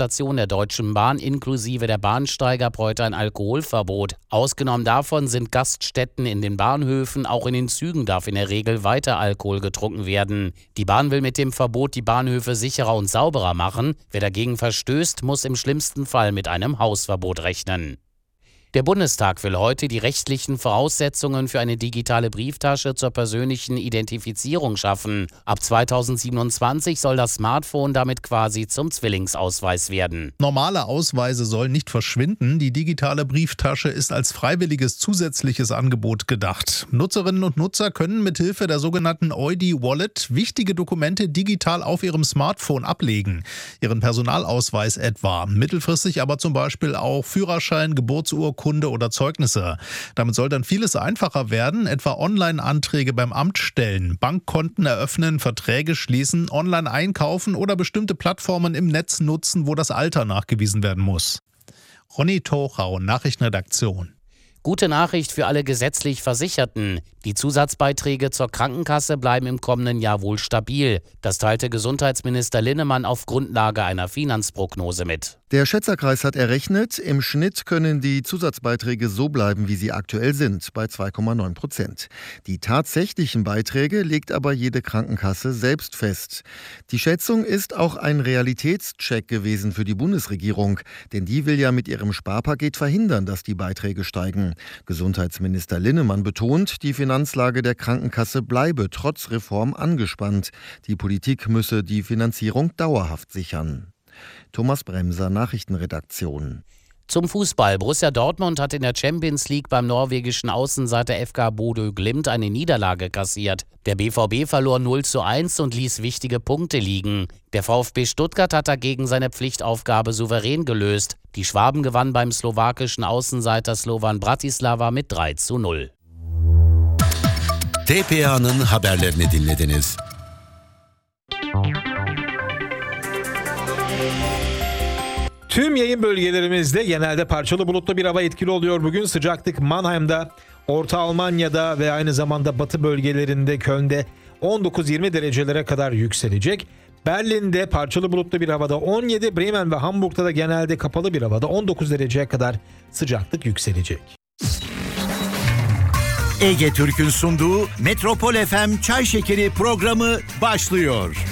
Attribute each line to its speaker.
Speaker 1: Station der Deutschen Bahn inklusive der Bahnsteige ab heute ein Alkoholverbot. Ausgenommen davon sind Gaststätten in den Bahnhöfen. Auch in den Zügen darf in der Regel weiter Alkohol getrunken werden. Die Bahn will mit dem Verbot die Bahnhöfe sicherer und sauberer machen. Wer dagegen verstößt, muss im schlimmsten Fall mit einem Hausverbot rechnen. Der Bundestag will heute die rechtlichen Voraussetzungen für eine digitale Brieftasche zur persönlichen Identifizierung schaffen. Ab 2027 soll das Smartphone damit quasi zum Zwillingsausweis werden.
Speaker 2: Normale Ausweise sollen nicht verschwinden. Die digitale Brieftasche ist als freiwilliges zusätzliches Angebot gedacht. Nutzerinnen und Nutzer können mithilfe der sogenannten Eudi-Wallet wichtige Dokumente digital auf ihrem Smartphone ablegen. Ihren Personalausweis etwa. Mittelfristig aber zum Beispiel auch Führerschein, Geburtsurkunde oder Zeugnisse. Damit soll dann vieles einfacher werden, etwa Online-Anträge beim Amt stellen, Bankkonten eröffnen, Verträge schließen, online einkaufen oder bestimmte Plattformen im Netz nutzen, wo das Alter nachgewiesen werden muss. Ronny Tochau, Nachrichtenredaktion.
Speaker 1: Gute Nachricht für alle gesetzlich Versicherten. Die Zusatzbeiträge zur Krankenkasse bleiben im kommenden Jahr wohl stabil. Das teilte Gesundheitsminister Linnemann auf Grundlage einer Finanzprognose mit.
Speaker 3: Der Schätzerkreis hat errechnet, im Schnitt können die Zusatzbeiträge so bleiben, wie sie aktuell sind, bei 2,9%. Die tatsächlichen Beiträge legt aber jede Krankenkasse selbst fest. Die Schätzung ist auch ein Realitätscheck gewesen für die Bundesregierung, denn die will ja mit ihrem Sparpaket verhindern, dass die Beiträge steigen. Gesundheitsminister Linnemann betont, die Finanzlage der Krankenkasse bleibe trotz Reform angespannt. Die Politik müsse die Finanzierung dauerhaft sichern. Thomas Bremser, Nachrichtenredaktion.
Speaker 1: Zum Fußball. Borussia Dortmund hat in der Champions League beim norwegischen Außenseiter FK Bodø Glimt eine Niederlage kassiert. Der BVB verlor 0:1 und ließ wichtige Punkte liegen. Der VfB Stuttgart hat dagegen seine Pflichtaufgabe souverän gelöst. Die Schwaben gewannen beim slowakischen Außenseiter Slovan Bratislava mit 3:0.
Speaker 4: TPA'nın haberlerini dinlediniz.
Speaker 5: Tüm yayın bölgelerimizde genelde parçalı bulutlu bir hava etkili oluyor. Bugün sıcaklık Mannheim'da, Orta Almanya'da ve aynı zamanda batı bölgelerinde Köln'de 19-20 derecelere kadar yükselecek. Berlin'de parçalı bulutlu bir havada 17, Bremen ve Hamburg'da da genelde kapalı bir havada 19 dereceye kadar sıcaklık yükselecek.
Speaker 4: Ege Türk'ün sunduğu Metropol FM Çay Şekeri programı başlıyor.